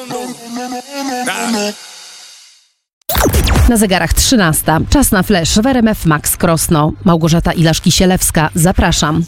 Na zegarach 13. Czas na flash w RMF Max Krosno. Małgorzata Ilaszki-Sielewska. Zapraszam.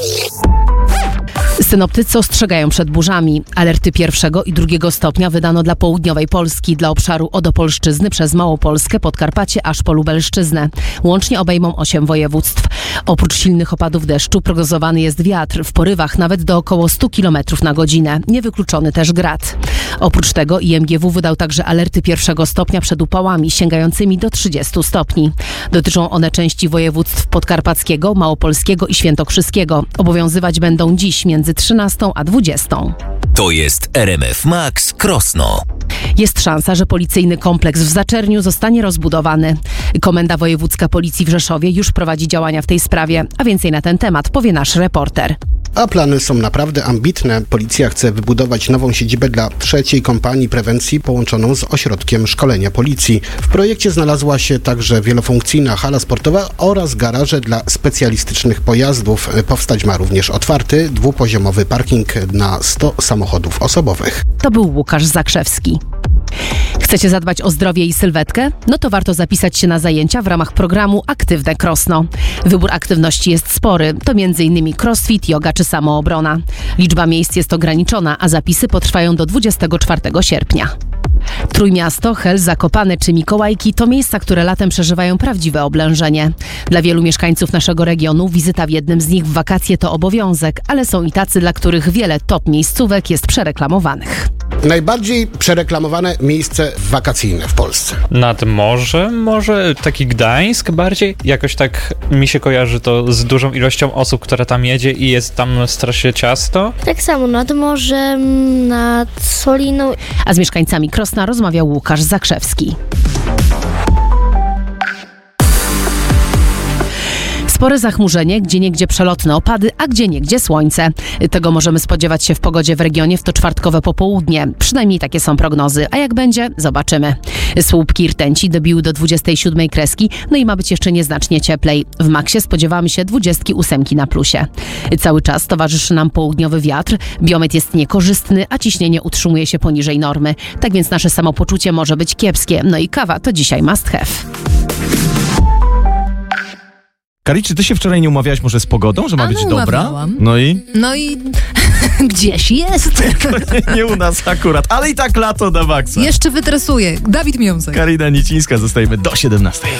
Synoptycy ostrzegają przed burzami. Alerty 1. i 2. stopnia wydano dla południowej Polski, dla obszaru od Opolszczyzny przez Małopolskę, Podkarpacie aż po Lubelszczyznę. Łącznie obejmą 8 województw. Oprócz silnych opadów deszczu prognozowany jest wiatr, w porywach nawet do około 100 km na godzinę. Niewykluczony też grad. Oprócz tego IMGW wydał także alerty 1. stopnia przed upałami sięgającymi do 30 stopni. Dotyczą one części województw podkarpackiego, małopolskiego i świętokrzyskiego. Obowiązywać będą dziś między 13 a 20. To jest RMF Max Krosno. Jest szansa, że policyjny kompleks w Zaczerniu zostanie rozbudowany. Komenda Wojewódzka Policji w Rzeszowie już prowadzi działania w tej sprawie, a więcej na ten temat powie nasz reporter. A plany są naprawdę ambitne. Policja chce wybudować nową siedzibę dla 3. kompanii prewencji połączoną z ośrodkiem szkolenia policji. W projekcie znalazła się także wielofunkcyjna hala sportowa oraz garaże dla specjalistycznych pojazdów. Powstać ma również otwarty, dwupoziomowy parking na 100 samochodów osobowych. To był Łukasz Zakrzewski. Chcecie zadbać o zdrowie i sylwetkę? No to warto zapisać się na zajęcia w ramach programu Aktywne Krosno. Wybór aktywności jest spory. To m.in. crossfit, yoga czy samoobrona. Liczba miejsc jest ograniczona, a zapisy potrwają do 24 sierpnia. Trójmiasto, Hel, Zakopane czy Mikołajki to miejsca, które latem przeżywają prawdziwe oblężenie. Dla wielu mieszkańców naszego regionu wizyta w jednym z nich w wakacje to obowiązek, ale są i tacy, dla których wiele top miejscówek jest przereklamowanych. Najbardziej przereklamowane miejsce wakacyjne w Polsce. Nad morze, może taki Gdańsk bardziej. Jakoś tak mi się kojarzy to z dużą ilością osób, która tam jedzie i jest tam strasznie ciasto. Tak samo nad morzem, nad Soliną. A z mieszkańcami Krosna rozmawiał Łukasz Zakrzewski. Spore zachmurzenie, gdzieniegdzie przelotne opady, a gdzieniegdzie słońce. Tego możemy spodziewać się w pogodzie w regionie w to czwartkowe popołudnie. Przynajmniej takie są prognozy. A jak będzie? Zobaczymy. Słupki rtęci dobiły do 27 kreski, no i ma być jeszcze nieznacznie cieplej. W maksie spodziewamy się 28 na plusie. Cały czas towarzyszy nam południowy wiatr. Biometr jest niekorzystny, a ciśnienie utrzymuje się poniżej normy. Tak więc nasze samopoczucie może być kiepskie. No i kawa to dzisiaj must have. Kari, czy ty się wczoraj nie umawiałaś może z pogodą, że ma być dobra? Umawiałam. No i Gdzieś jest. nie u nas akurat, ale i tak lato na maksa. Jeszcze wytresuję. Dawid Miąsek. Karina Nicińska, zostajemy do 17.